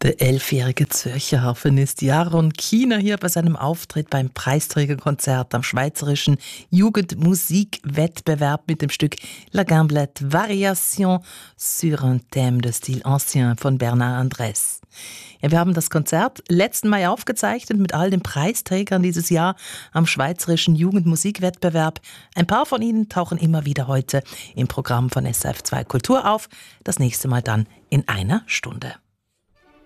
Der 11-jährige Zürcher Harfenist Jaron Kiener hier bei seinem Auftritt beim Preisträgerkonzert am Schweizerischen Jugendmusikwettbewerb mit dem Stück La Gamblette Variation sur un thème de style ancien von Bernard Andrès. Ja, wir haben das Konzert letzten Mai aufgezeichnet mit all den Preisträgern dieses Jahr am Schweizerischen Jugendmusikwettbewerb. Ein paar von ihnen tauchen immer wieder heute im Programm von SRF 2 Kultur auf. Das nächste Mal dann in einer Stunde.